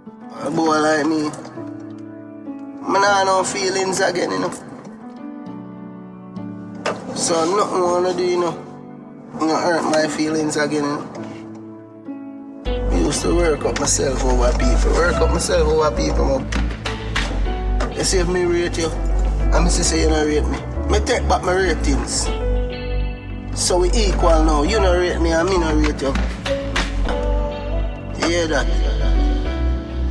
A boy like me, I nah no feelings again, you know. So nothing wanna do, you know. Not hurt my feelings again, you know. I used to work up myself over people, man. You see if me rate you, and me say you don't rate me. Me take back my ratings. So we equal now. You don't rate me and me don't rate you. You hear that?